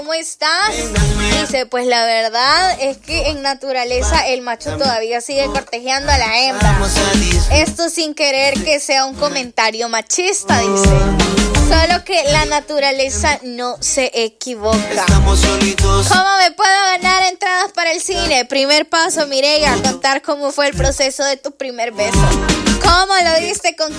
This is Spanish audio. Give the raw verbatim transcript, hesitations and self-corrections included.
¿cómo estás? Dice, pues la verdad es que en naturaleza el macho todavía sigue cortejeando a la hembra. Esto sin querer que sea un comentario machista, dice. Solo que la naturaleza no se equivoca. ¿Cómo me puedo ganar entradas para el cine? Primer paso, Mireya, contar cómo fue el proceso de tu primer beso. ¿Cómo lo diste? ¿Con